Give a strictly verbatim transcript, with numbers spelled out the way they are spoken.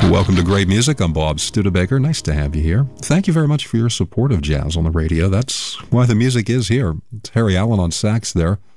Welcome to Great Music. I'm Bob Studebaker. Nice to have you here. Thank you very much for your support of jazz on the radio. That's why the music is here. It's Harry Allen on sax there.